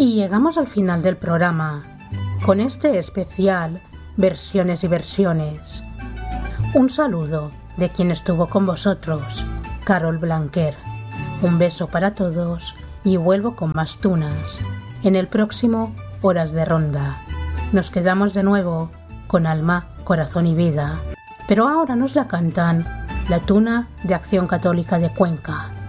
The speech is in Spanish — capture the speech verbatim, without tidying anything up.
Y llegamos al final del programa, con este especial Versiones y Versiones. Un saludo de quien estuvo con vosotros, Carol Blanquer. Un beso para todos y vuelvo con más tunas en el próximo Horas de Ronda. Nos quedamos de nuevo con Alma, Corazón y Vida, pero ahora nos la cantan la Tuna de Acción Católica de Cuenca.